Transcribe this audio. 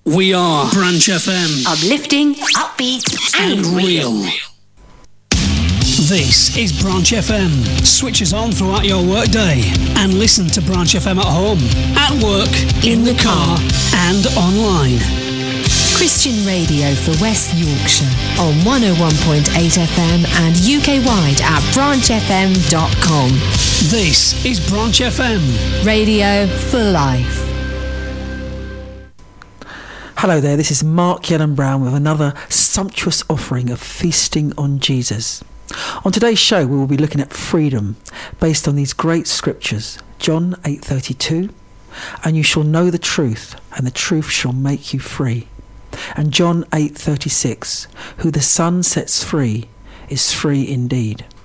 We are Branch FM. Uplifting, upbeat, and real. This is Branch FM. Switch us on throughout your workday and listen to Branch FM at home, at work, in the car, and online. Christian radio for West Yorkshire on 101.8 FM and UK-wide at branchfm.com. This is Branch FM. Radio for life. Hello there, this is Mark Yellen-Brown with another sumptuous offering of Feasting on Jesus. On today's show we will be looking at freedom based on these great scriptures. John 8:32, and you shall know the truth, and the truth shall make you free. And John 8:36, who the Son sets free is free indeed.